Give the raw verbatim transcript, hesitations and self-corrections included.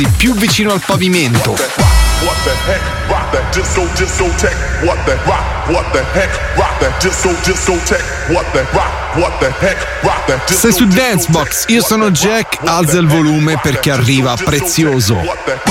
più vicino al pavimento. What the heck? Rock that disco, discotheque. What the rock? What the heck? Rock that disco, discotheque. What the rock? What the heck? Rock that disco. Sei su Dancebox, io sono Jack, alza il volume perché arriva Prezioso. What the